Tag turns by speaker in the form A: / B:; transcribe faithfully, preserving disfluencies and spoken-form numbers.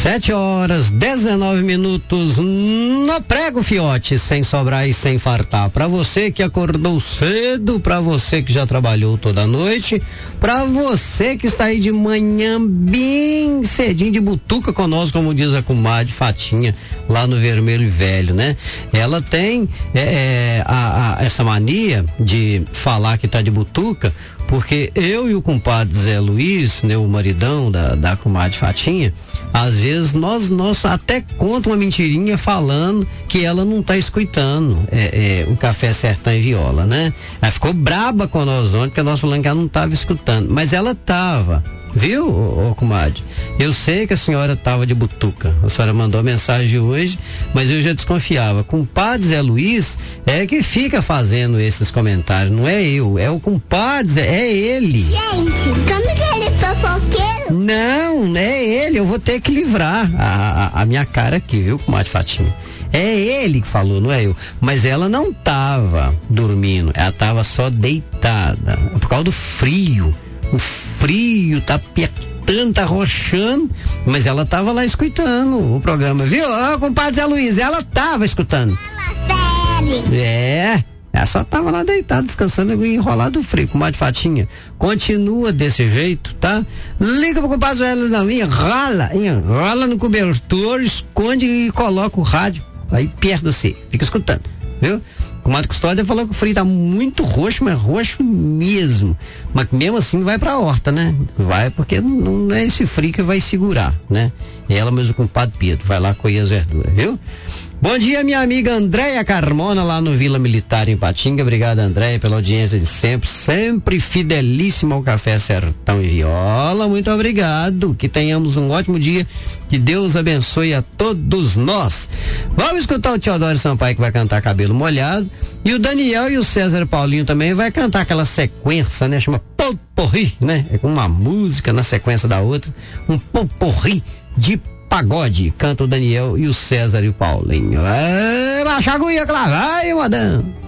A: Sete horas, dezenove minutos no prego, fiote, sem sobrar e sem fartar. Para você que acordou cedo, para você que já trabalhou toda a noite, para você que está aí de manhã bem cedinho de butuca conosco, como diz a comadre Fatinha, lá no Vermelho Velho, né? Ela tem é, é, a, a, essa mania de falar que tá de butuca, porque eu e o compadre Zé Luiz, né, o maridão da, da comadre Fatinha, às vezes nós, nós até conta uma mentirinha falando que ela não tá escutando é, é, o Café Sertão e Viola, né? Ela ficou braba com nós ontem, porque nós falamos que ela não tava escutando, mas ela tava, viu, ô, ô comadre? Eu sei que a senhora tava de butuca, a senhora mandou mensagem hoje, mas eu já desconfiava. Compadre Zé Luiz é que fica fazendo esses comentários, não é eu, é o compadre Zé, é ele.
B: Gente, como que ele é fofoqueiro?
A: Não, é ele, eu vou ter que livrar a, a, a minha cara aqui, viu, comadre Fatinha? É ele que falou, não é eu. Mas ela não tava dormindo, ela tava só deitada, por causa do frio. O frio tá apertando, tá roxando, mas ela tava lá escutando o programa, viu? Ó, compadre Zé Luiz, ela tava escutando.
B: Fala sério.
A: É, ela só tava lá deitada, descansando, enrolado do frio, comadre Fatinha. Continua desse jeito, tá? Liga pro compadre Zé Luiz, não, enrola, enrola no cobertor, esconde e coloca o rádio aí perto de você, fica escutando, viu? O comadre Custódia falou que o frio tá muito roxo, mas roxo mesmo. Mas mesmo assim vai pra horta, né? Vai porque não, não é esse frio que vai segurar, né? Ela mesmo com o compadre Pedro, vai lá colher as verduras, viu? Bom dia, minha amiga Andréia Carmona, lá no Vila Militar em Patinga. Obrigado, Andréia, pela audiência de sempre, sempre fidelíssima ao Café Sertão e Viola. Muito obrigado, que tenhamos um ótimo dia, que Deus abençoe a todos nós. Vamos escutar o Teodoro Sampaio, que vai cantar Cabelo Molhado, e o Daniel e o César Paulinho também vai cantar aquela sequência, né? Chama Potpourri, né? É com uma música na sequência da outra, um potpourri de pagode. Canta o Daniel e o César e o Paulinho. É, baixa a agulha que lá vai, modão.